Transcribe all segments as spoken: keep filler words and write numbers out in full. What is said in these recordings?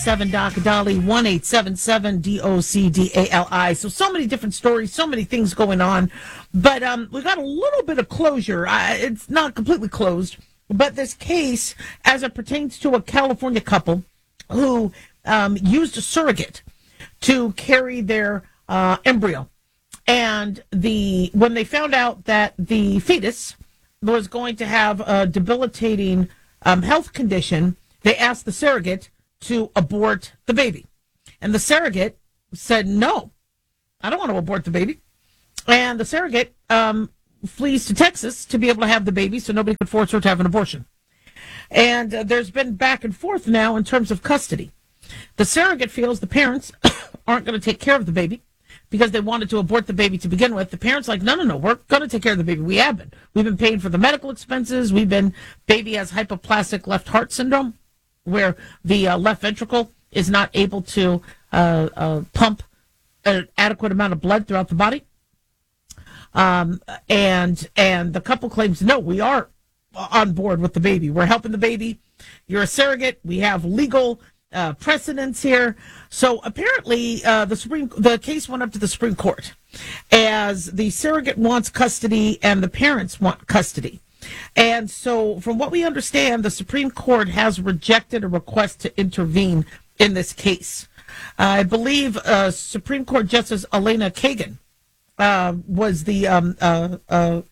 seven Doc Dolly, one eight seven seven D O C D A L I. So, so many different stories, so many things going on. But um, we got a little bit of closure. I, it's not completely closed, but this case, as it pertains to a California couple who um, used a surrogate to carry their uh, embryo. And the when they found out that the fetus was going to have a debilitating um, health condition, they asked the surrogate to abort the baby. And the surrogate said, no, I don't want to abort the baby. And the surrogate um, flees to Texas to be able to have the baby so nobody could force her to have an abortion. And uh, there's been back and forth now in terms of custody. The surrogate feels the parents aren't going to take care of the baby because they wanted to abort the baby to begin with. The parents like, no, no, no, we're going to take care of the baby. We have been. We've been paying for the medical expenses. We've been, baby has hypoplastic left heart syndrome, where the uh, left ventricle is not able to uh, uh, pump an adequate amount of blood throughout the body. Um, and and the couple claims, no, we are on board with the baby. We're helping the baby. You're a surrogate. We have legal uh, precedents here. So apparently uh, the Supreme the case went up to the Supreme Court as the surrogate wants custody and the parents want custody. And so, from what we understand, the Supreme Court has rejected a request to intervene in this case. Uh, I believe uh, Supreme Court Justice Elena Kagan uh, was the um, uh, uh,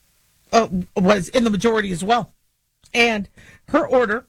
uh, was in the majority as well, and her order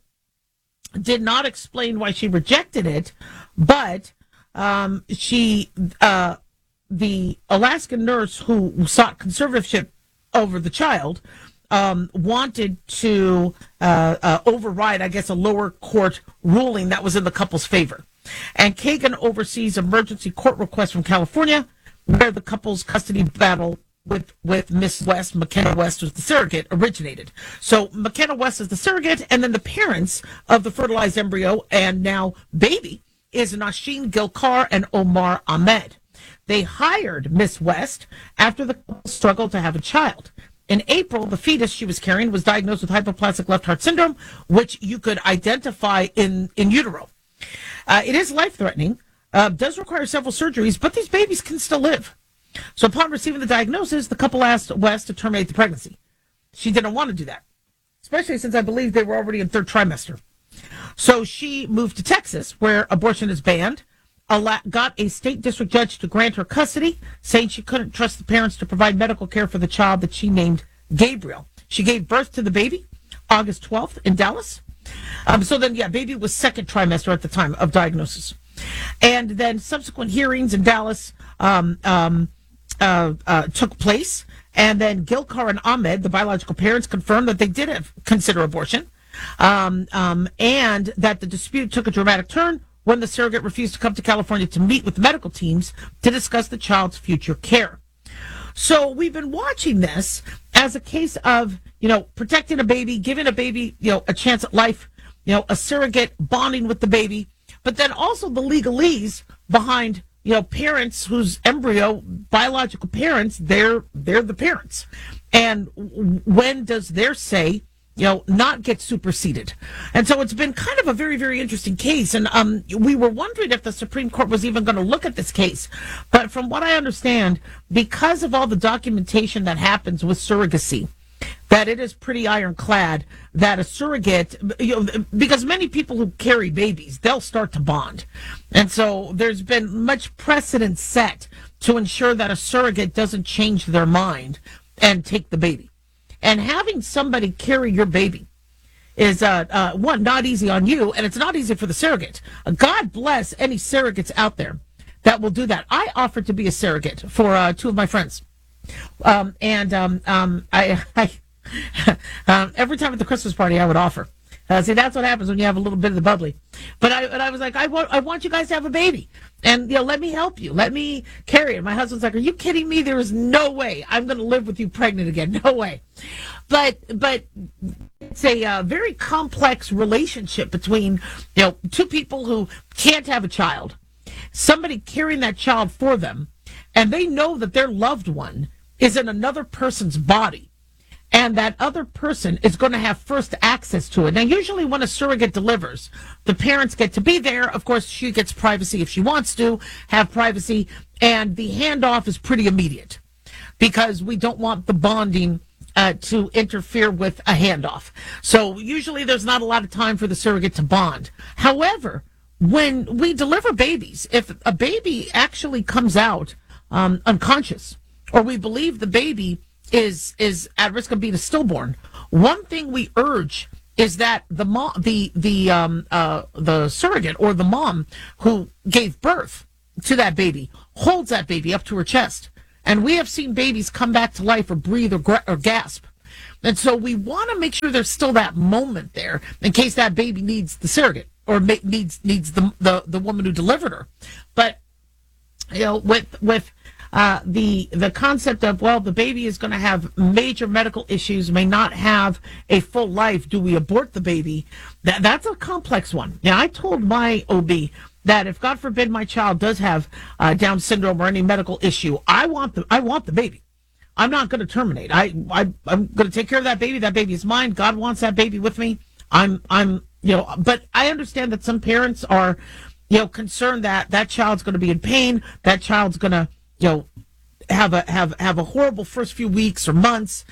did not explain why she rejected it, but um, she uh, the Alaskan nurse who sought conservatorship over the child. Um, wanted to uh, uh, override, I guess, a lower court ruling that was in the couple's favor. And Kagan oversees emergency court requests from California, where the couple's custody battle with, with Miss West, McKenna West, was the surrogate, originated. So McKenna West is the surrogate, and then the parents of the fertilized embryo and now baby is Nasheen Gilkar and Omar Ahmed. They hired Miss West after the couple struggled to have a child. In April, the fetus she was carrying was diagnosed with hypoplastic left heart syndrome, which you could identify in, in utero. Uh, it is life-threatening, uh, does require several surgeries, but these babies can still live. So upon receiving the diagnosis, the couple asked West to terminate the pregnancy. She didn't want to do that, especially since I believe they were already in third trimester. So she moved to Texas, where abortion is banned, got a state district judge to grant her custody, saying she couldn't trust the parents to provide medical care for the child that she named Gabriel. She gave birth to the baby August twelfth in Dallas. Um, so then, yeah, baby was second trimester at the time of diagnosis. And then subsequent hearings in Dallas um, um, uh, uh, took place. And then Gilkar and Ahmed, the biological parents, confirmed that they did have, consider abortion um, um, and that the dispute took a dramatic turn when the surrogate refused to come to California to meet with medical teams to discuss the child's future care. So we've been watching this as a case of, you know, protecting a baby, giving a baby, you know, a chance at life, you know, a surrogate bonding with the baby, but then also the legalese behind, you know, parents whose embryo, biological parents, they're, they're the parents. And when does their say, you know, not get superseded? And so it's been kind of a very, very interesting case. And um, we were wondering if the Supreme Court was even going to look at this case. But from what I understand, because of all the documentation that happens with surrogacy, that it is pretty ironclad that a surrogate, you know, because many people who carry babies, they'll start to bond. And so there's been much precedent set to ensure that a surrogate doesn't change their mind and take the baby. And having somebody carry your baby is, uh, uh, one, not easy on you, and it's not easy for the surrogate. Uh, God bless any surrogates out there that will do that. I offered to be a surrogate for uh, two of my friends. Um, and um, um, I, I um, every time at the Christmas party, I would offer. Uh, see, that's what happens when you have a little bit of the bubbly. But I, and I was like, I want, I want you guys to have a baby, and you know, let me help you, let me carry it. My husband's like, are you kidding me? There is no way I'm going to live with you pregnant again. No way. But, but it's a uh, very complex relationship between, you know, two people who can't have a child, somebody carrying that child for them, and they know that their loved one is in another person's body. and that other person is going to have first access to it. Now, usually when a surrogate delivers, the parents get to be there. Of course, she gets privacy if she wants to have privacy, and the handoff is pretty immediate because we don't want the bonding uh, to interfere with a handoff. So usually there's not a lot of time for the surrogate to bond. However, when we deliver babies, if a baby actually comes out um, unconscious, or we believe the baby is is at risk of being a stillborn, one thing we urge is that the mom, the the um uh the surrogate or the mom who gave birth to that baby holds that baby up to her chest. And we have seen babies come back to life or breathe or, gra- or gasp. And so we want to make sure there's still that moment there in case that baby needs the surrogate or ma- needs needs the, the the woman who delivered her. But you know, with with Uh, the the concept of, well, the baby is going to have major medical issues, may not have a full life. Do we abort the baby? That that's a complex one. Now, I told my O B that if, God forbid, my child does have uh, Down syndrome or any medical issue, I want the I want the baby. I'm not going to terminate. I, I I'm going to take care of that baby. That baby is mine. God wants that baby with me. I'm I'm you know. But I understand that some parents are, you know, concerned that that child's going to be in pain. That child's going to, you know, have a have have a horrible first few weeks or months.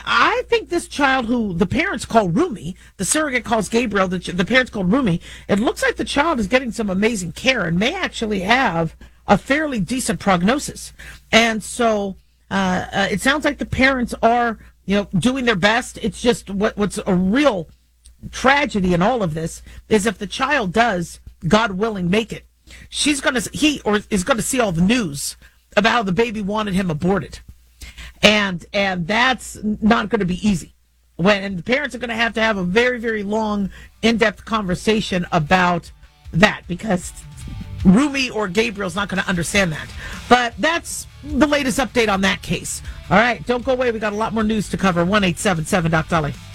I think this child, who the parents call Rumi, the surrogate calls Gabriel, the, the parents call Rumi, it looks like the child is getting some amazing care and may actually have a fairly decent prognosis. And so uh, uh, it sounds like the parents are, you know, doing their best. It's just what what's a real tragedy in all of this is if the child does, God willing, make it, she's gonna he or is gonna see all the news about how the baby wanted him aborted. And and that's not going to be easy. When and the parents are going to have to have a very, very long, in-depth conversation about that, because Rumi or Gabriel's not going to understand that. But that's the latest update on that case. All right, don't go away. We got a lot more news to cover. one eight seven seven Doc Dolly.